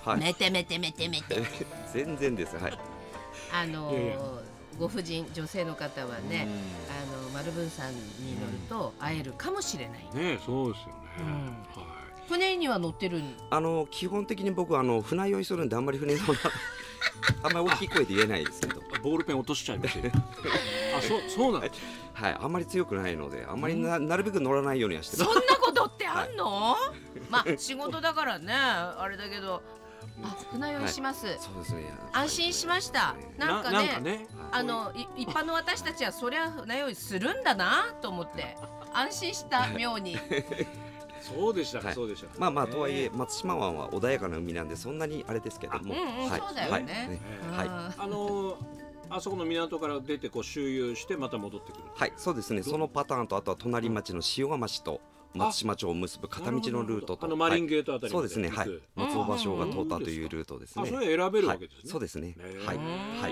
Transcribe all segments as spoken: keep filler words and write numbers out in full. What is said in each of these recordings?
はい、 めてめてめてめて全然です。はい。 あのーいやいやご婦人女性の方はね、あの丸文さんに乗ると会えるかもしれない。 ね、そうですよね。 うんはい。 船には乗ってるんあの基本的に僕はあの船酔いするんであんまり船のあんまり大きい声で言えないですけど、 ボールペン落としちゃいましたよ。あ、そうそうなんです。 はい、あんまり強くないのであんまり な, なるべく乗らないようにはしてます。 そんなことってあんの？まあ仕事だからねあれだけど、あ、船酔いします、 はい、そうですね。 安心しました。なんかね、 なんかね、 あのい一般の私たちはそりゃ船酔いするんだなと思って安心した妙に。 そうでしたか、 はい、 そうでしたか。 まあまあとはいえ松島湾は穏やかな海なんでそんなにあれですけども、 うんうん、 はい、 そうだよね。 はい、 うんはい、 あのー、あそこの港から出てこう周遊してまた戻ってくる。 はい、そうですね。そのパターンとあとは隣町の塩釜市と松島町を結ぶ片道のルートと、 あのマリンゲートあたりまではい、そうですね。はい、 行く松尾芭蕉が通ったというルートですね。 あ、それ選べるわけですね。 はい、そうですね。 へーはい、はい、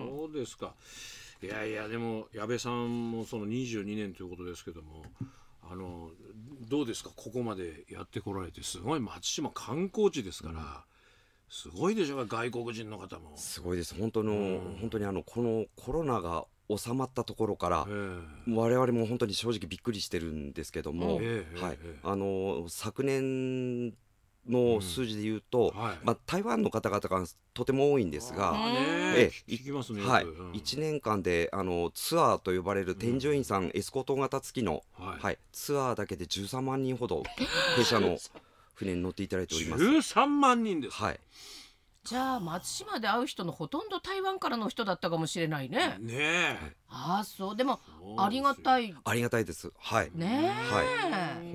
そうですか。いやいや、でも矢部さんもそのにじゅうにねんということですけども、あのどうですか、ここまでやってこられて。すごい松島観光地ですから、うん、すごいでしょうか、外国人の方も。 すごいです。本当の、うん、本当にあのこのコロナが収まったところから、えー、我々も本当に正直びっくりしてるんですけども、えーはい、えー、あの昨年の数字で言うと、うんはい、まあ、台湾の方々がとても多いんですが、 えー、聞きますね、 はい、うん、いちねんかんであのツアーと呼ばれる添乗員さん、うん、エスコート型付きの、はいはい、ツアーだけでじゅうさんまんにんほど弊社の船に乗っていただいております。 じゅうさんまんにんです。 はい。 じゃあ松島で会う人のほとんど台湾からの人だったかもしれないね。 ねえ。 ああ、そう。でもありがたい。 ありがたいです。はい。 ねえ。 はい。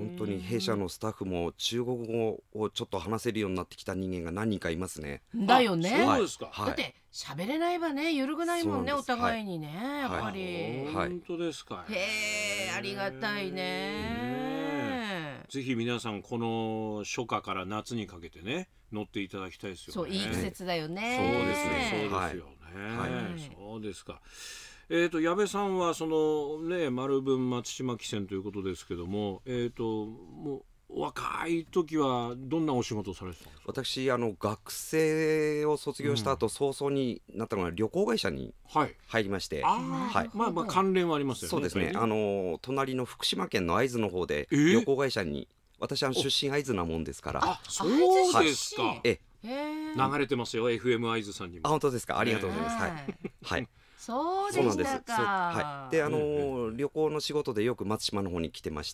本当に弊社のスタッフも中国語をちょっと話せるようになってきた人間が何人かいますね。 だよね。 そうですか。 はい、だって喋れないわね、揺るぐないもんね、お互いにね、はい、やっぱり。 はい、本当ですか。 へえ、ありがたいね。 ぜひ皆さんこの初夏から夏にかけてね乗っていただきたいですよね。 そう、いい季節だよね。 そうですね、そうですよね。はい、そうですか。えーと矢部さんはそのね丸文松島汽船ということですけども、えーともう若い時はどんなお仕事をされてたんですか？ 私あの学生を卒業した後、うん、早々になったのが旅行会社に入りまして、 はい、あ、はい、まあまあ関連はありますよね。 そうですね。あの隣の福島県の会津の方で旅行会社に、私は出身会津なもんですから。 あ、そうですか。はい、え流れてますよ エフエム 会津さんにも。 あ、本当ですか。ありがとうございます。はい、はい、 そうでしたか。 はい、であのー、旅行の仕事でよく松島の方に来てまして、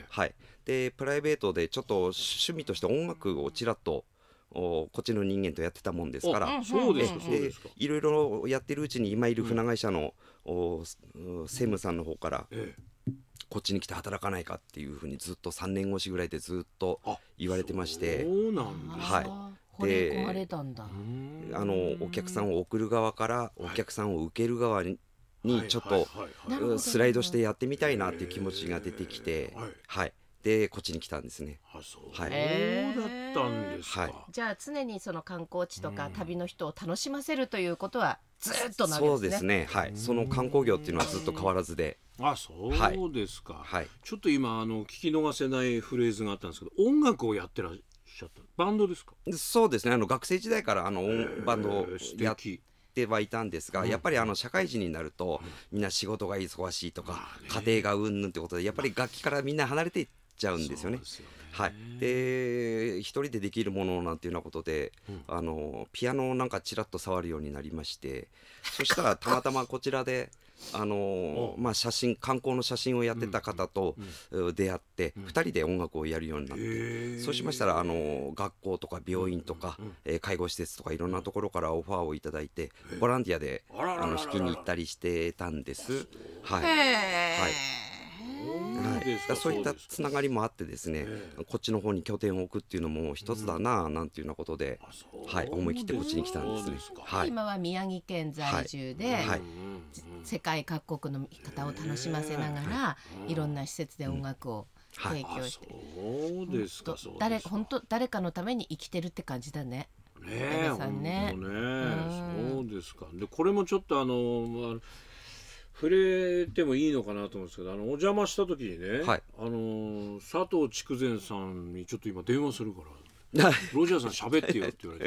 はい、でプライベートでちょっと趣味として音楽をちらっとこっちの人間とやってたもんですから、 そうですか、そうですか。 いろいろやってるうちに今いる船会社の、うん、専務さんの方から、ええ、こっちに来て働かないかっていうふうにずっとさんねん越しぐらいでずっと言われてまして、 そうなんですか。 はい、 惚れ込まれたんだ。 あのお客さんを送る側からお客さんを受ける側に、にちょっとスライドしてやってみたいなっていう気持ちが出てきて、はい、はい、でこっちに来たんですね。 あ、そう、はい、そうだったんですか。はい、 じゃあ常にその観光地とか旅の人を楽しませるということはずっとなるんですね。 そうですね。はい、その観光業っていうのはずっと変わらずで。 あ、そうですか。はい、ちょっと今あの聞き逃せないフレーズがあったんですけど、音楽をやってらっしゃったバンドですか？ そうですね。あの学生時代からあのバンドをやってはいたんですが、やっぱりあの社会人になると、みんな仕事が忙しいとか、家庭がうんぬんってことでやっぱり楽器からみんな離れていっちゃうんですよね。はい、で一人でできるものなんていうようなことで、うん、あのピアノをなんかちらっと触るようになりまして、そしたらたまたまこちらであのまあ、写真観光の写真をやってた方と出会って、うん、ふたりで音楽をやるようになって、うん、そうしましたらあの学校とか病院とか、うんえー、介護施設とかいろんなところからオファーをいただいて、ボランティアであの弾きに行ったりしてたんです。はい、はいはい、だそういったつながりもあってですね、こっちの方に拠点を置くっていうのも一つだななんていうようなことで、うんはい、思い切ってこっちに来たんですね。はい、 今は宮城県在住で、はいはい、世界各国の方を楽しませながら、いろんな施設で音楽を提供して、 うんはい、そうですか。 誰本当誰かのために生きてるって感じだね。 ねえ、さんね、ねえ、そうですか。でこれもちょっとあの触れてもいいのかなと思うんですけど、あのお邪魔した時にね、はい、あの佐藤筑前さんにちょっと今電話するからロジャーさん喋ってよって言われて